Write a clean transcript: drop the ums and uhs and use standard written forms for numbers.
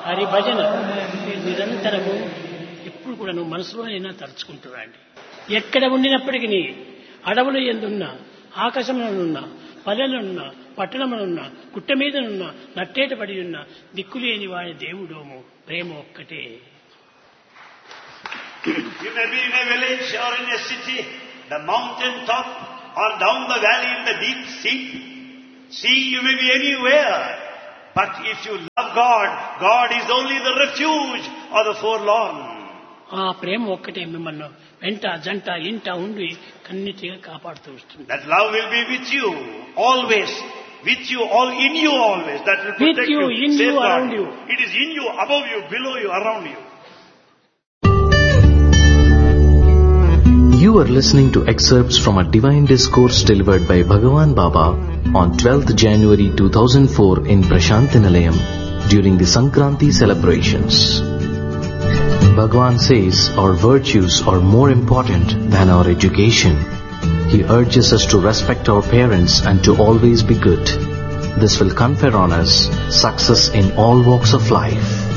హరి భజన మీరు నిరంతరము ఎప్పుడు కూడా నువ్వు మనసులోనైనా తలుచుకుంటున్నాండి. ఎక్కడ ఉండినప్పటికీ అడవులు ఎందున్నా, ఆకాశంలోనున్నా, పల్లెలున్నా, పట్టణములున్నా, గుట్ట మీదనున్నా, నట్టేట పడి ఉన్న దిక్కులేని వాడి దేవుడోము ప్రేమ ఒక్కటే. You may be in a village or in a city, the mountain top or down the valley in the deep sea, you may be anywhere. But if you love God, God is only the refuge of the forlorn. ఆ ప్రేమ ఒక్కటే మిమ్మల్ని వెంట జంట ఇంట ఉండి కన్నిటిగా కాపాడుతూ వస్తుంది. That love will be with you always, with you, all in you always. That will protect with you, in you, around you. It is in you, above you, below you, around you. You are listening to excerpts from a divine discourse delivered by Bhagavan Baba on 12th January 2004 in Prashanthi Nilayam during the Sankranti celebrations. Bhagavan says our virtues are more important than our education. He urges us to respect our parents and to always be good. This will confer on us success in all walks of life.